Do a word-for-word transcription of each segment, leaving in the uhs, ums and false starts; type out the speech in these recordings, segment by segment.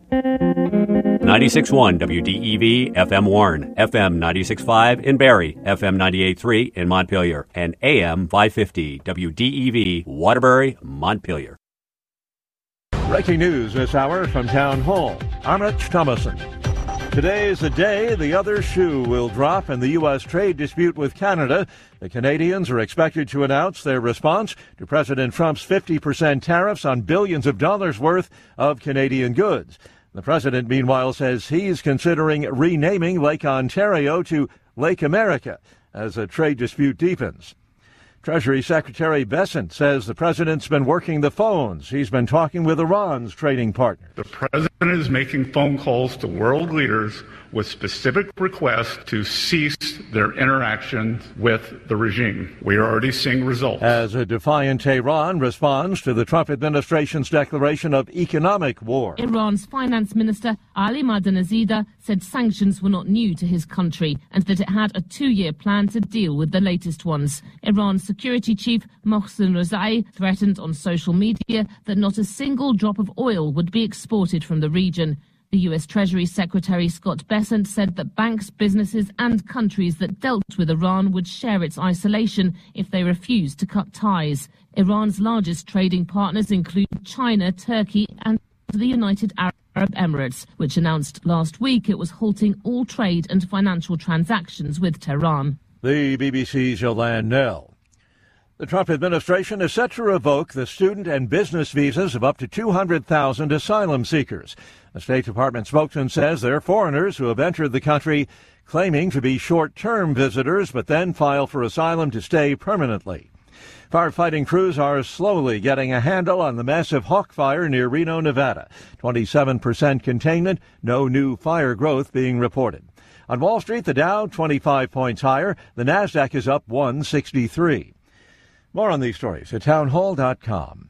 ninety-six point one W D E V F M Warren, F M ninety-six point five in Barrie, F M ninety-eight point three in Montpelier, and A M five fifty W D E V Waterbury, Montpelier. Breaking news this hour from Town Hall. I'm Rich Thomason. Today is the day the other shoe will drop in the U S trade dispute with Canada. The Canadians are expected to announce their response to President Trump's fifty percent tariffs on billions of dollars worth of Canadian goods. The president, meanwhile, says he's considering renaming Lake Ontario to Lake America as a trade dispute deepens. Treasury Secretary Bessent says the president's been working the phones. He's been talking with Iran's trading partners. The president is making phone calls to world leaders with specific requests to cease their interaction with the regime. We are already seeing results. As a defiant Tehran responds to the Trump administration's declaration of economic war. Iran's finance minister Ali Madanazadeh said sanctions were not new to his country and that it had a two-year plan to deal with the latest ones. Iran's security chief Mohsen Rezai threatened on social media that not a single drop of oil would be exported from the region. The U S Treasury Secretary Scott Bessent said that banks, businesses and countries that dealt with Iran would share its isolation if they refused to cut ties. Iran's largest trading partners include China, Turkey and the United Arab Emirates, which announced last week it was halting all trade and financial transactions with Tehran. The B B C's Yolande Nell. The Trump administration is set to revoke the student and business visas of up to two hundred thousand asylum seekers. A State Department spokesman says they're foreigners who have entered the country claiming to be short-term visitors but then file for asylum to stay permanently. Firefighting crews are slowly getting a handle on the massive Hawk Fire near Reno, Nevada. twenty-seven percent containment, no new fire growth being reported. On Wall Street, the Dow twenty-five points higher. The Nasdaq is up one sixty-three. More on these stories at townhall dot com.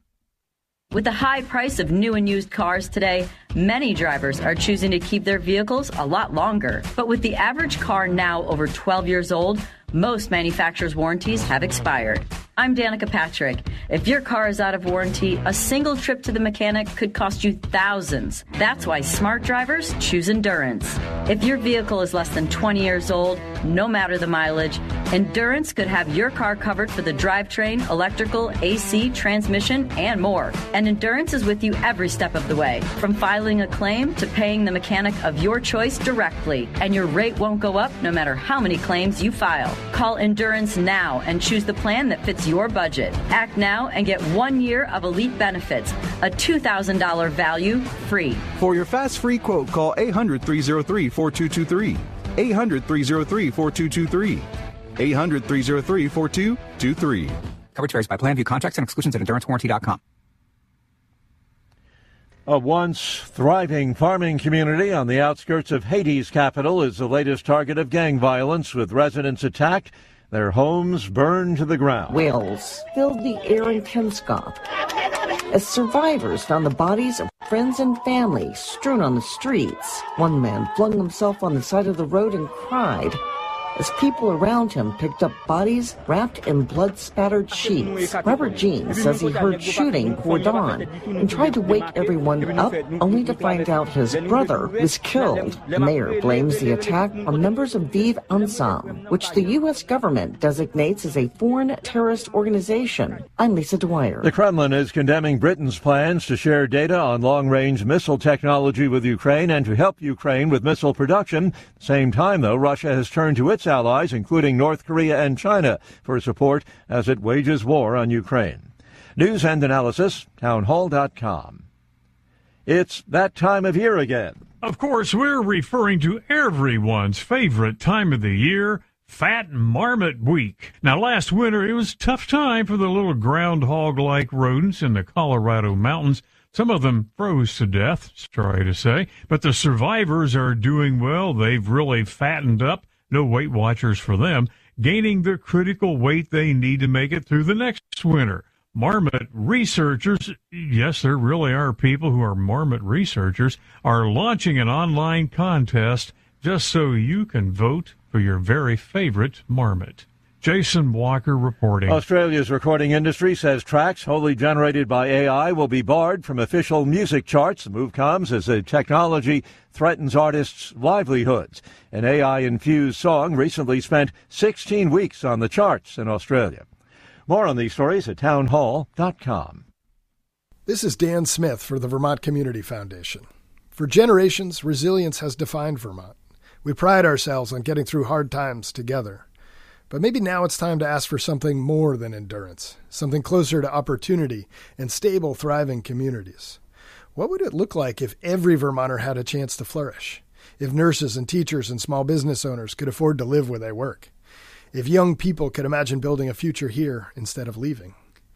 With the high price of new and used cars today, many drivers are choosing to keep their vehicles a lot longer. But with the average car now over twelve years old, most manufacturers' warranties have expired. I'm Danica Patrick. If your car is out of warranty, a single trip to the mechanic could cost you thousands. That's why smart drivers choose Endurance. If your vehicle is less than twenty years old, no matter the mileage, Endurance could have your car covered for the drivetrain, electrical, A C, transmission, and more. And Endurance is with you every step of the way, from filing a claim to paying the mechanic of your choice directly. And your rate won't go up no matter how many claims you file. Call Endurance now and choose the plan that fits your budget. Act now and get one year of elite benefits, a two thousand dollars value free. For your fast free quote, call eight hundred, three oh three, four two two three. eight hundred, three oh three, four two two three. eight hundred, three oh three, four two two three. Coverage varies by plan. View contracts and exclusions at endurance warranty dot com. A once thriving farming community on the outskirts of Haiti's capital is the latest target of gang violence, with residents attacked, their homes burned to the ground. Wails filled the air in Pensacola as survivors found the bodies of friends and family strewn on the streets. One man flung himself on the side of the road and cried as people around him picked up bodies wrapped in blood-spattered sheets. Robert Jean says he heard shooting before dawn and tried to wake everyone up, only to find out his brother was killed. The mayor blames the attack on members of Vive Ensemble, which the U S government designates as a foreign terrorist organization. I'm Lisa Dwyer. The Kremlin is condemning Britain's plans to share data on long-range missile technology with Ukraine and to help Ukraine with missile production. At the same time, though, Russia has turned to its allies, including North Korea and China, for support as it wages war on Ukraine. News and analysis, townhall dot com. It's that time of year again. Of course, we're referring to everyone's favorite time of the year, Fat Marmot Week. Now, last winter, it was a tough time for the little groundhog-like rodents in the Colorado mountains. Some of them froze to death, sorry to say, but the survivors are doing well. They've really fattened up. No Weight Watchers for them, gaining the critical weight they need to make it through the next winter. Marmot researchers, yes, there really are people who are marmot researchers, are launching an online contest just so you can vote for your very favorite marmot. Jason Walker reporting. Australia's recording industry says tracks wholly generated by A I will be barred from official music charts. The move comes as the technology threatens artists' livelihoods. An A I-infused song recently spent sixteen weeks on the charts in Australia. More on these stories at townhall dot com. This is Dan Smith for the Vermont Community Foundation. For generations, resilience has defined Vermont. We pride ourselves on getting through hard times together. But maybe now it's time to ask for something more than endurance, something closer to opportunity and stable, thriving communities. What would it look like if every Vermonter had a chance to flourish? If nurses and teachers and small business owners could afford to live where they work? If young people could imagine building a future here instead of leaving?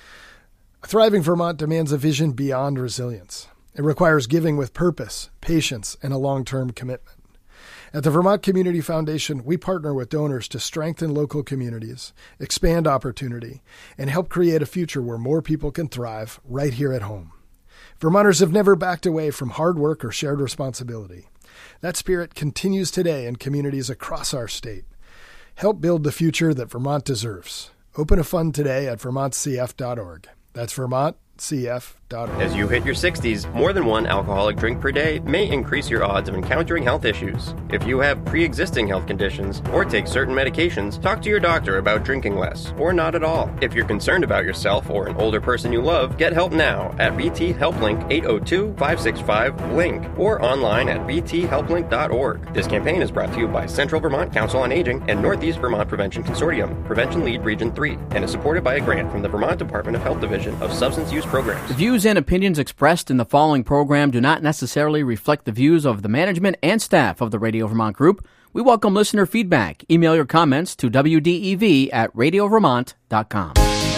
A thriving Vermont demands a vision beyond resilience. It requires giving with purpose, patience, and a long-term commitment. At the Vermont Community Foundation, we partner with donors to strengthen local communities, expand opportunity, and help create a future where more people can thrive right here at home. Vermonters have never backed away from hard work or shared responsibility. That spirit continues today in communities across our state. Help build the future that Vermont deserves. Open a fund today at vermont c f dot org. That's vermont c f dot org. As you hit your sixties, more than one alcoholic drink per day may increase your odds of encountering health issues. If you have pre-existing health conditions or take certain medications, talk to your doctor about drinking less or not at all. If you're concerned about yourself or an older person you love, get help now at V T HelpLink eight oh two, five six five, LINK or online at v t help link dot org. This campaign is brought to you by Central Vermont Council on Aging and Northeast Vermont Prevention Consortium, Prevention Lead Region three, and is supported by a grant from the Vermont Department of Health Division of Substance Use Programs. The views and opinions expressed in the following program do not necessarily reflect the views of the management and staff of the Radio Vermont Group. We welcome listener feedback. Email your comments to w d e v at radio vermont dot com.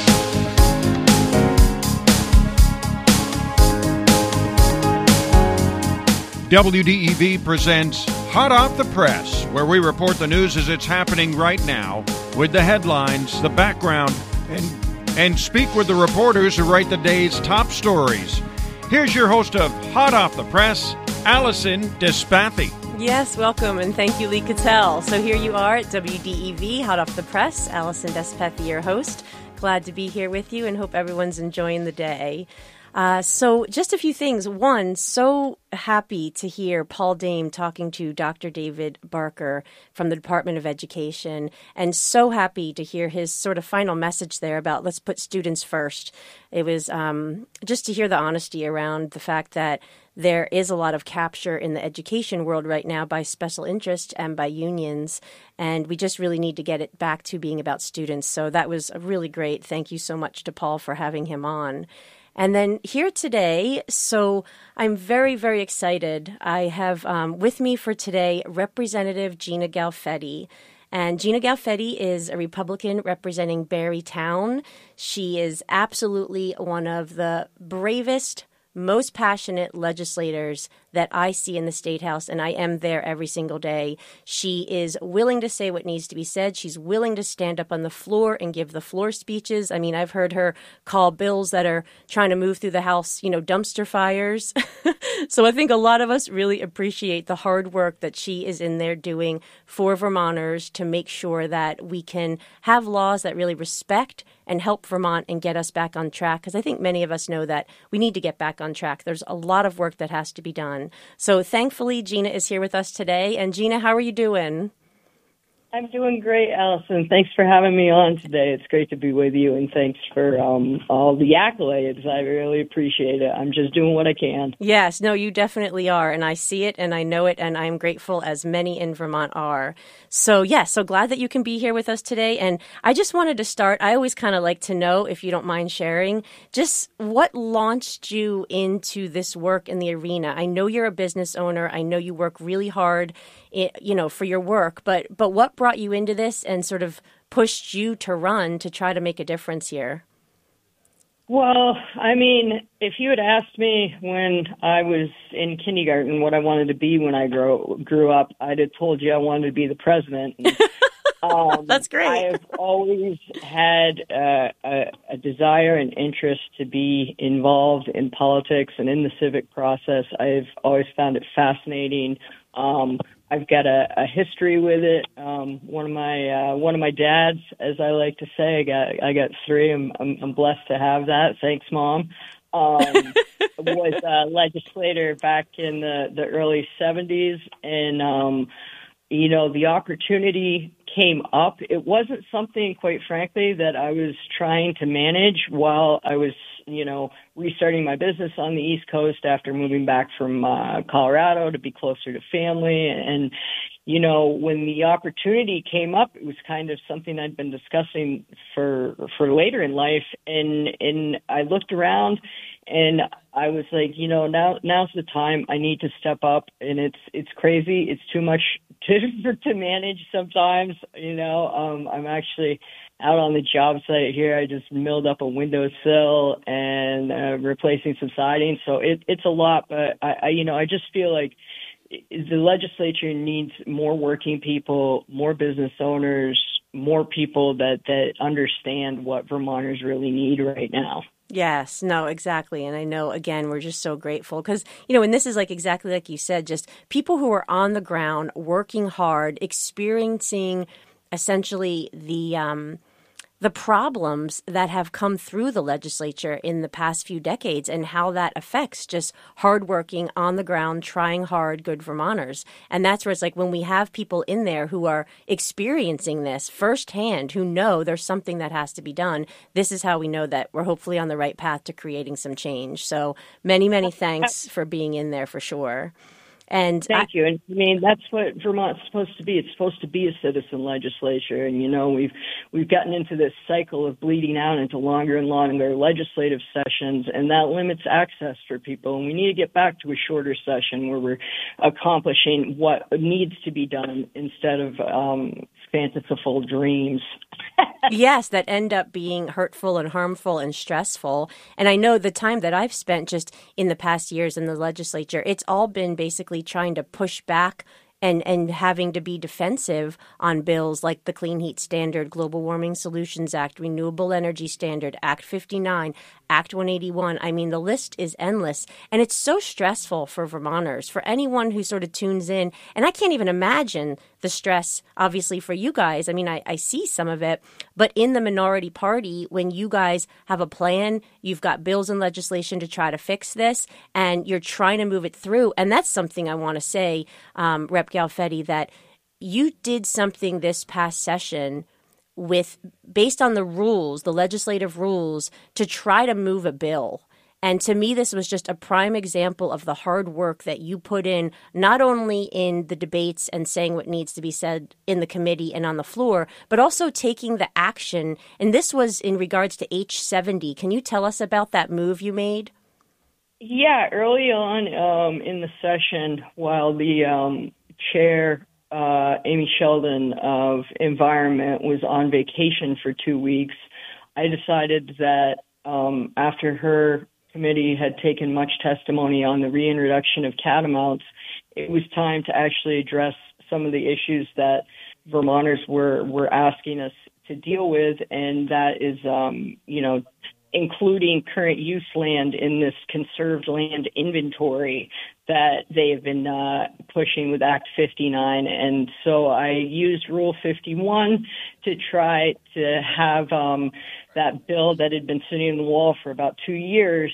W D E V presents Hot Off the Press, where we report the news as it's happening right now with the headlines, the background, and and speak with the reporters who write the day's top stories. Here's your host of Hot Off the Press, Allison Despathy. Yes, welcome, and thank you, Lee Cattell. So here you are at W D E V, Hot Off the Press. Allison Despathy, your host. Glad to be here with you and hope everyone's enjoying the day. Uh, so just a few things. One, so happy to hear Paul Dame talking to Doctor David Barker from the Department of Education, and so happy to hear his sort of final message there about let's put students first. It was um, just to hear the honesty around the fact that there is a lot of capture in the education world right now by special interest and by unions, and we just really need to get it back to being about students. So that was really great. Thank you so much to Paul for having him on. And then here today, so I'm very, very excited. I have um, with me for today Representative Gina Galfetti. And Gina Galfetti is a Republican representing Barre Town. She is absolutely one of the bravest, most passionate legislators that I see in the State House, and I am there every single day. She is willing to say what needs to be said. She's willing to stand up on the floor and give the floor speeches. I mean, I've heard her call bills that are trying to move through the House, you know, dumpster fires. So I think a lot of us really appreciate the hard work that she is in there doing for Vermonters to make sure that we can have laws that really respect and help Vermont and get us back on track. Because I think many of us know that we need to get back on track. There's a lot of work that has to be done. So thankfully, Gina is here with us today. And Gina, how are you doing? I'm doing great, Allison. Thanks for having me on today. It's great to be with you, and thanks for um, all the accolades. I really appreciate it. I'm just doing what I can. Yes, no, you definitely are, and I see it, and I know it, and I'm grateful, as many in Vermont are. So, yes, yeah, so glad that you can be here with us today, and I just wanted to start. I always kind of like to know, if you don't mind sharing, just what launched you into this work in the arena. I know you're a business owner. I know you work really hard, you know, for your work, but but what brought you into this and sort of pushed you to run to try to make a difference here? Well, I mean, if you had asked me when I was in kindergarten what I wanted to be when I grow, grew up, I'd have told you I wanted to be the president. And, um, That's great. I have always had uh, a, a desire and interest to be involved in politics and in the civic process. I've always found it fascinating. Um, I've got a, a history with it. Um, one of my uh, one of my dads, as I like to say, I got I got three. I'm I'm, I'm blessed to have that. Thanks, Mom. Um, was a legislator back in the, the early seventies, and um, you know, the opportunity came up. It wasn't something, quite frankly, that I was trying to manage while I was, you know, restarting my business on the East Coast after moving back from uh, Colorado to be closer to family. And, you know, when the opportunity came up, it was kind of something I'd been discussing for for later in life. And and I looked around and I was like, you know, now now's the time. I need to step up. And it's it's crazy. It's too much to to manage sometimes. You know, um, I'm actually out on the job site here. I just milled up a windowsill and uh, replacing some siding. So it, it's a lot, but I, I, you know, I just feel like the legislature needs more working people, more business owners, more people that, that understand what Vermonters really need right now. Yes, no, exactly. And I know, again, we're just so grateful because, you know, and this is like exactly like you said, just people who are on the ground, working hard, experiencing essentially the um, the problems that have come through the legislature in the past few decades and how that affects just hardworking, on the ground, trying hard, good Vermonters. And that's where it's like when we have people in there who are experiencing this firsthand, who know there's something that has to be done, this is how we know that we're hopefully on the right path to creating some change. So many, many thanks for being in there for sure. And Thank I, you. And I mean, that's what Vermont's supposed to be. It's supposed to be a citizen legislature. And, you know, we've we've gotten into this cycle of bleeding out into longer and longer legislative sessions, and that limits access for people. And we need to get back to a shorter session where we're accomplishing what needs to be done instead of um, fanciful dreams. Yes, that end up being hurtful and harmful and stressful. And I know the time that I've spent just in the past years in the legislature, it's all been basically trying to push back and, and having to be defensive on bills like the Clean Heat Standard, Global Warming Solutions Act, Renewable Energy Standard, Act fifty-nine, Act one eighty-one. I mean, the list is endless. And it's so stressful for Vermonters, for anyone who sort of tunes in. And I can't even imagine the stress, obviously, for you guys. I mean, I, I see some of it. But in the minority party, when you guys have a plan, you've got bills and legislation to try to fix this, and you're trying to move it through. And that's something I want to say, um, Representative Galfetti, that you did something this past session with based on the rules, the legislative rules, to try to move a bill. And to me, this was just a prime example of the hard work that you put in, not only in the debates and saying what needs to be said in the committee and on the floor, but also taking the action. And this was in regards to H seventy. Can you tell us about that move you made? Yeah, early on um, in the session, while the um, chair, uh, Amy Sheldon of Environment, was on vacation for two weeks, I decided that um, after her committee had taken much testimony on the reintroduction of catamounts, it was time to actually address some of the issues that Vermonters were, were asking us to deal with, and that is, um, you know, including current use land in this conserved land inventory that they have been uh, pushing with Act fifty-nine. And so I used Rule fifty-one to try to have um, that bill that had been sitting on the wall for about two years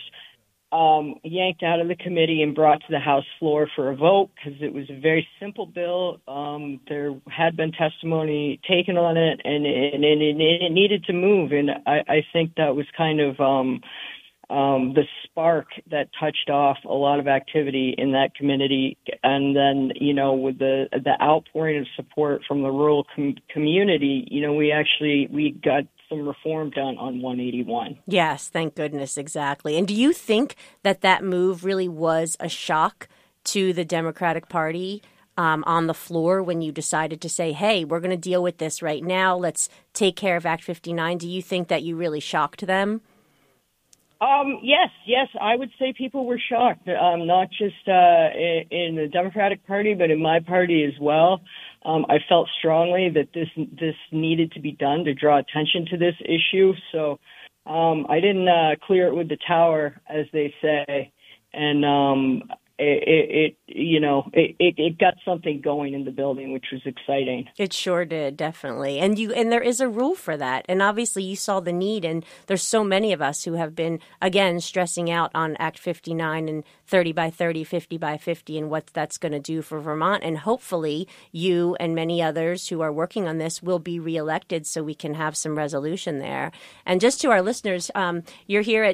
um, yanked out of the committee and brought to the House floor for a vote, because it was a very simple bill. Um, there had been testimony taken on it, and it, and it, it needed to move. And I, I think that was kind of um, um, the spark that touched off a lot of activity in that committee. And then, you know, with the the outpouring of support from the rural com- community, you know, we actually we got some reform done on one eighty-one. Yes, thank goodness, exactly. And do you think that that move really was a shock to the Democratic Party um, on the floor when you decided to say, hey, we're going to deal with this right now, let's take care of Act fifty-nine? Do you think that you really shocked them? Um, yes, yes, I would say people were shocked, um, not just uh, in, in the Democratic Party, but in my party as well. Um, I felt strongly that this this needed to be done to draw attention to this issue. So um, I didn't uh, clear it with the tower, as they say. And um, it, it, it you know, it, it, it got something going in the building, which was exciting. It sure did, definitely. And you, and there is a rule for that. And obviously you saw the need, and there's so many of us who have been, again, stressing out on Act fifty-nine and thirty by thirty, fifty by fifty, and what that's going to do for Vermont. And hopefully you and many others who are working on this will be reelected so we can have some resolution there. And just to our listeners, um, you're here at